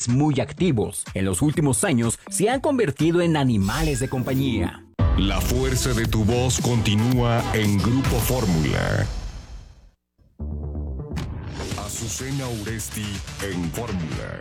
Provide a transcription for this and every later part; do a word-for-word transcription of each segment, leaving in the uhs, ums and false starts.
estudiantes muy activos. En los últimos años se han convertido en animales de compañía. La fuerza de tu voz continúa en Grupo Fórmula. Azucena Uresti en Fórmula.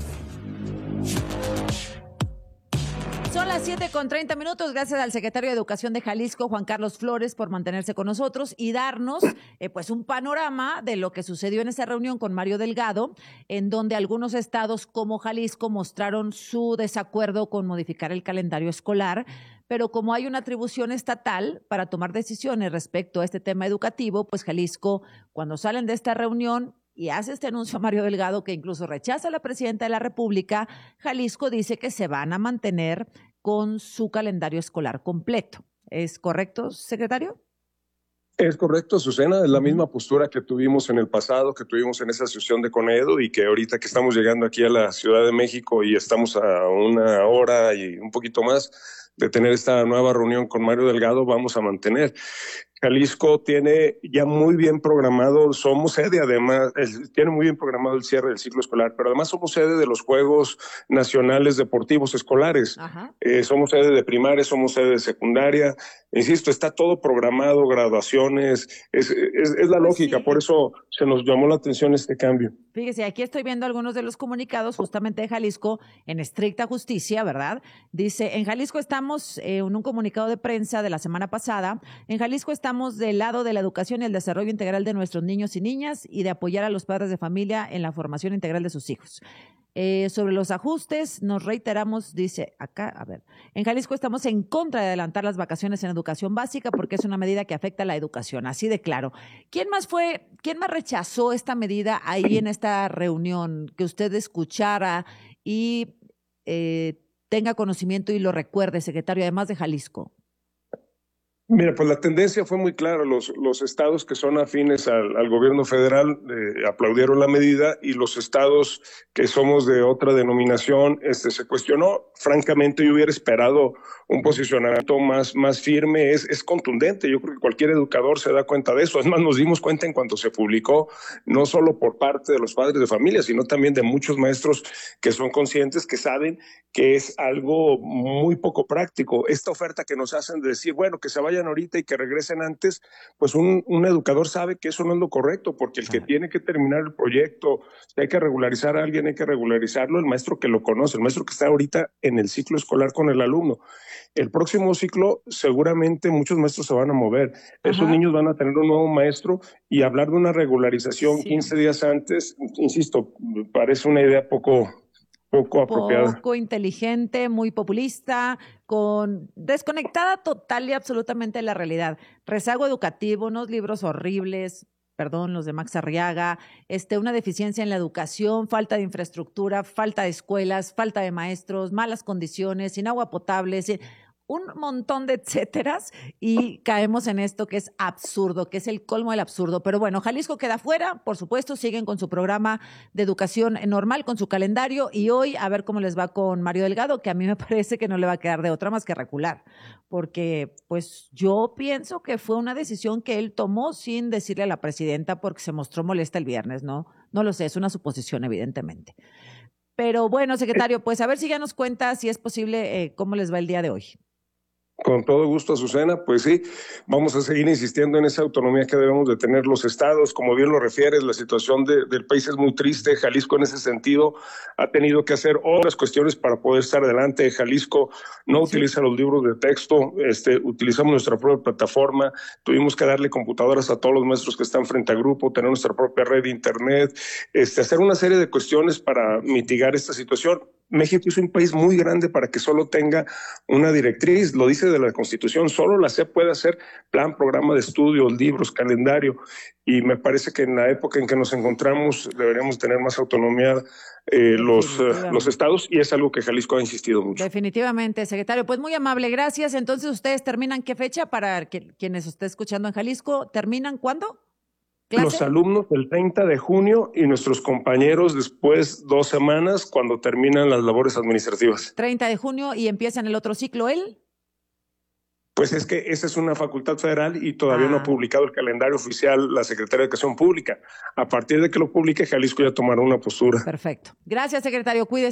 Son las siete con treinta minutos. Gracias al secretario de Educación de Jalisco, Juan Carlos Flores, por mantenerse con nosotros y darnos eh, pues un panorama de lo que sucedió en esa reunión con Mario Delgado, en donde algunos estados como Jalisco mostraron su desacuerdo con modificar el calendario escolar, pero como hay una atribución estatal para tomar decisiones respecto a este tema educativo, pues Jalisco, cuando salen de esta reunión y hace este anuncio a Mario Delgado, que incluso rechaza a la presidenta de la República, Jalisco dice que se van a mantener con su calendario escolar completo. ¿Es correcto, secretario? Es correcto, Azucena, es la misma postura que tuvimos en el pasado, que tuvimos en esa sesión de Conedo y que ahorita que estamos llegando aquí a la Ciudad de México y estamos a una hora y un poquito más de tener esta nueva reunión con Mario Delgado, vamos a mantener. Jalisco tiene ya muy bien programado, somos sede además, el, tiene muy bien programado el cierre del ciclo escolar, pero además somos sede de los Juegos Nacionales Deportivos Escolares. Eh, somos sede de primaria, somos sede de secundaria. Insisto, está todo programado, graduaciones, es, es, es la pues lógica, sí. Por eso se nos llamó la atención este cambio. Fíjese, aquí estoy viendo algunos de los comunicados justamente de Jalisco en estricta justicia, ¿verdad? Dice, en Jalisco estamos, eh, en un comunicado de prensa de la semana pasada, en Jalisco estamos del lado de la educación y el desarrollo integral de nuestros niños y niñas y de apoyar a los padres de familia en la formación integral de sus hijos. Eh, sobre los ajustes, nos reiteramos, dice acá, a ver, en Jalisco estamos en contra de adelantar las vacaciones en educación básica porque es una medida que afecta a la educación, así de claro. ¿Quién más fue, quién más rechazó esta medida ahí en esta reunión que usted escuchara y eh, tenga conocimiento y lo recuerde, secretario, además de Jalisco? Mira, pues la tendencia fue muy clara. Los, los estados que son afines al, al gobierno federal eh, aplaudieron la medida y los estados que somos de otra denominación este, se cuestionó. Francamente, yo hubiera esperado un posicionamiento más, más firme. Es, es contundente. Yo creo que cualquier educador se da cuenta de eso. Es más, nos dimos cuenta en cuanto se publicó, no solo por parte de los padres de familia, sino también de muchos maestros que son conscientes, que saben que es algo muy poco práctico. Esta oferta que nos hacen de decir, bueno, que se vayan ahorita y que regresen antes, pues un, un educador sabe que eso no es lo correcto, porque el que tiene que terminar el proyecto, si hay que regularizar a alguien, hay que regularizarlo, el maestro que lo conoce, el maestro que está ahorita en el ciclo escolar con el alumno. El próximo ciclo seguramente muchos maestros se van a mover. Ajá. Esos niños van a tener un nuevo maestro y hablar de una regularización sí. quince días antes, insisto, parece una idea poco... Poco apropiada. Poco inteligente, muy populista, con desconectada total y absolutamente de la realidad. Rezago educativo, unos libros horribles, perdón, los de Max Arriaga, este, una deficiencia en la educación, falta de infraestructura, falta de escuelas, falta de maestros, malas condiciones, sin agua potable, sin... un montón de etcéteras y caemos en esto que es absurdo, que es el colmo del absurdo. Pero bueno, Jalisco queda fuera, por supuesto, siguen con su programa de educación normal, con su calendario y hoy a ver cómo les va con Mario Delgado, que a mí me parece que no le va a quedar de otra más que recular, porque pues yo pienso que fue una decisión que él tomó sin decirle a la presidenta porque se mostró molesta el viernes, ¿no? No lo sé, es una suposición evidentemente. Pero bueno, secretario, pues a ver si ya nos cuenta si es posible eh, cómo les va el día de hoy. Con todo gusto, Azucena, pues sí, vamos a seguir insistiendo en esa autonomía que debemos de tener los estados. Como bien lo refieres, la situación de, del país es muy triste. Jalisco en ese sentido ha tenido que hacer otras cuestiones para poder estar adelante. Jalisco no sí. utiliza los libros de texto, este, utilizamos nuestra propia plataforma, tuvimos que darle computadoras a todos los maestros que están frente a grupo, tener nuestra propia red de internet, este, hacer una serie de cuestiones para mitigar esta situación. México es un país muy grande para que solo tenga una directriz, lo dice de la Constitución, solo la C E P puede hacer plan, programa de estudios, libros, calendario, y me parece que en la época en que nos encontramos deberíamos tener más autonomía eh, los, eh, los estados, y es algo que Jalisco ha insistido mucho. Definitivamente, secretario, pues muy amable, gracias. Entonces, ¿ustedes terminan qué fecha para que quienes estén escuchando en Jalisco? ¿Terminan cuándo? ¿Clase? Los alumnos el treinta de junio y nuestros compañeros después dos semanas cuando terminan las labores administrativas. treinta de junio y empiezan el otro ciclo, ¿él? Pues es que esa es una facultad federal y todavía ah. no ha publicado el calendario oficial la Secretaría de Educación Pública. A partir de que lo publique, Jalisco ya tomará una postura. Perfecto. Gracias, secretario. Cuídese.